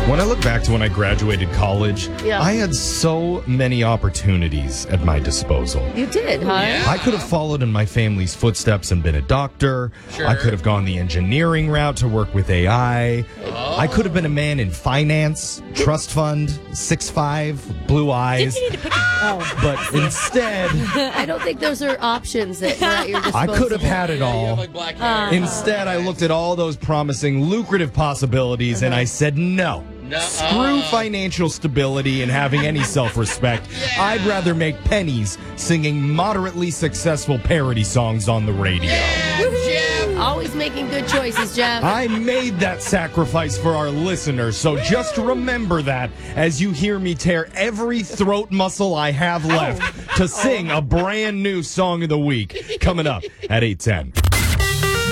When I look back to when I graduated college, I had so many opportunities at my disposal. You did, huh? Yeah. I could have followed in my family's footsteps and been a doctor. Sure. I could have gone the engineering route to work with AI. I could have been a man in finance, trust fund, 6'5", blue eyes. Didn't you need to pick a... But instead, I don't think those are options that were at your disposal. I could have had it You all. have like black hair. Instead, I looked at all those promising, lucrative possibilities and I said no. No. Screw financial stability and having any self-respect. I'd rather make pennies singing moderately successful parody songs on the radio. Jeff. Always making good choices, Jeff. I made that sacrifice for our listeners, so just remember that as you hear me tear every throat muscle I have left to sing a brand new song of the week coming up at 8:10.